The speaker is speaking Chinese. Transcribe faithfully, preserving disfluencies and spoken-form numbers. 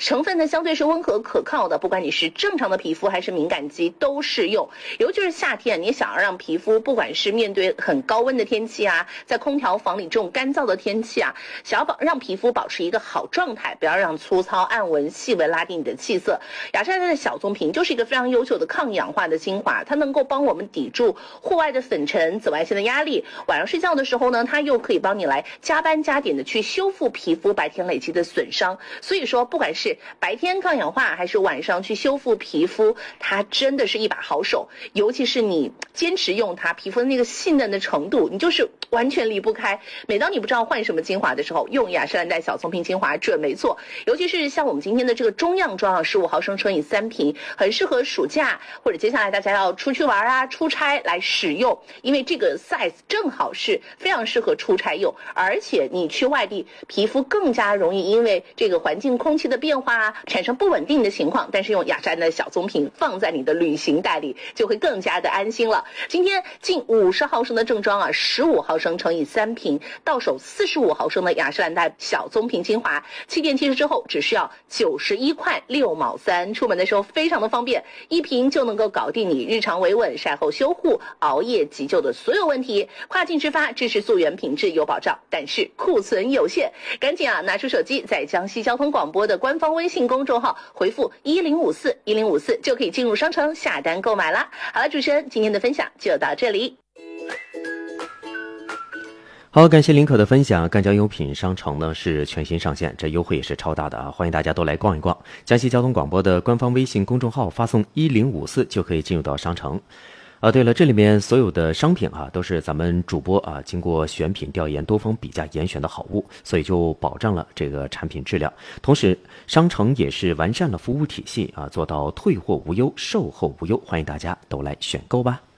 成分呢相对是温和可靠的，不管你是正常的皮肤还是敏感肌都适用。尤其是夏天，你想要让皮肤不管是面对很高温的天气啊，在空调房里这种干燥的天气啊，想要保让皮肤保持一个好状态，不要让粗糙暗纹细纹拉低你的气色。雅诗兰黛的小棕瓶就是一个非常优秀的抗氧化的精华，它能够帮我们抵住户外的粉尘、紫外线的压力。晚上睡觉的时候呢，它又可以帮你来加班加点的去修复皮肤白天累积的损伤。所以说，不管是白天抗氧化还是晚上去修复皮肤，它真的是一把好手。尤其是你坚持用它，皮肤的那个细嫩的程度，你就是完全离不开。每当你不知道换什么精华的时候，用雅诗兰黛小棕瓶精华准没错。尤其是像我们今天的这个中样装啊，十五毫升乘以三瓶，很适合暑假或者接下来大家要出去玩啊、出差来使用。因为这个 size 正好是非常适合出差用，而且你去外地，皮肤更加容易因为这个环境空气的变化啊，产生不稳定的情况。但是用雅诗兰黛的小棕瓶放在你的旅行袋里，就会更加的安心了。今天近五十毫升的正装啊，十五毫升乘以三瓶，到手四十五毫升的雅诗兰黛小棕瓶精华，七点七十之后只需要九十一块六毛三，出门的时候非常的方便，一瓶就能够搞定你日常维稳、晒后修护、熬夜急救的所有问题。跨境直发，支持溯源，品质有保障，但是库存有限，赶紧啊拿出手机，在江西交通广播的官方微信公众号回复一零五四一零五四就可以进入商城下单购买啦。好了，主持人今天的分享就到这里。 好，感谢林可的分享。赣江优品商城呢是全新上线，这优惠也是超大的啊！欢迎大家都来逛一逛。江西交通广播的官方微信公众号发送一零五四就可以进入到商城。啊，对了，这里面所有的商品啊都是咱们主播啊经过选品调研、多方比价严选的好物，所以就保障了这个产品质量。同时，商城也是完善了服务体系啊，做到退货无忧、售后无忧，欢迎大家都来选购吧。